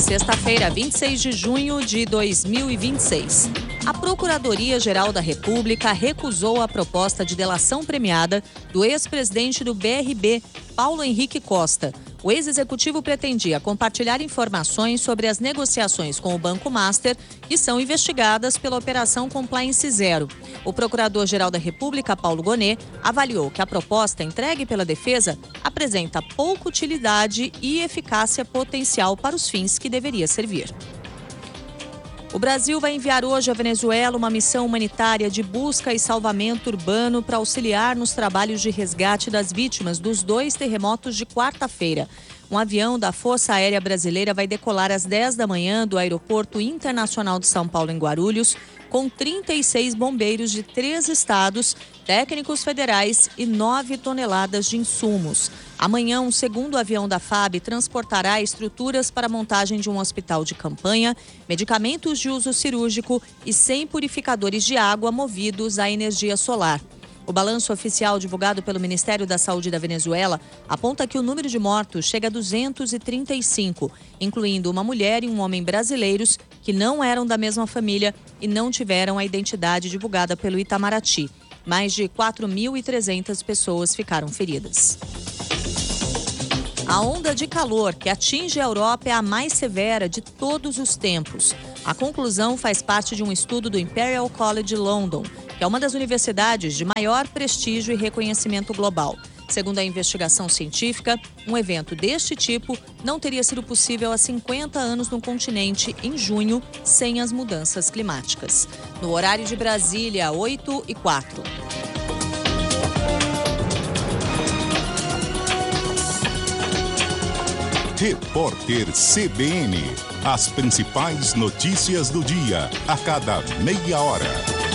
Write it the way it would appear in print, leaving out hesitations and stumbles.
Sexta-feira, 26 de junho de 2026. A Procuradoria-Geral da República recusou a proposta de delação premiada do ex-presidente do BRB, Paulo Henrique Costa. O ex-executivo pretendia compartilhar informações sobre as negociações com o Banco Master, que são investigadas pela Operação Compliance Zero. O Procurador-Geral da República, Paulo Gonet, avaliou que a proposta entregue pela defesa apresenta pouca utilidade e eficácia potencial para os fins que deveria servir. O Brasil vai enviar hoje à Venezuela uma missão humanitária de busca e salvamento urbano para auxiliar nos trabalhos de resgate das vítimas dos 2 terremotos de quarta-feira. Um avião da Força Aérea Brasileira vai decolar às 10 da manhã do Aeroporto Internacional de São Paulo, em Guarulhos, com 36 bombeiros de 3 estados, técnicos federais e 9 toneladas de insumos. Amanhã, um segundo avião da FAB transportará estruturas para a montagem de um hospital de campanha, medicamentos de uso cirúrgico e 100 purificadores de água movidos à energia solar. O balanço oficial divulgado pelo Ministério da Saúde da Venezuela aponta que o número de mortos chega a 235, incluindo uma mulher e um homem brasileiros que não eram da mesma família e não tiveram a identidade divulgada pelo Itamaraty. Mais de 4.300 pessoas ficaram feridas. A onda de calor que atinge a Europa é a mais severa de todos os tempos. A conclusão faz parte de um estudo do Imperial College London, que é uma das universidades de maior prestígio e reconhecimento global. Segundo a investigação científica, um evento deste tipo não teria sido possível há 50 anos no continente em junho, sem as mudanças climáticas. No horário de Brasília, 8h04. Repórter CBN. As principais notícias do dia, a cada meia hora.